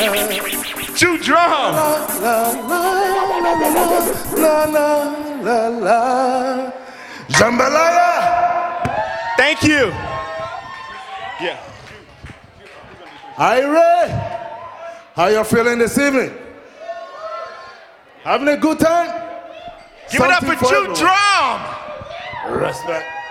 Chew drum. Jambalaya. Thank you. Yeah. Ira, how you feeling this evening? Having a good time? Give it up Something for Chew everyone. Drum. Respect.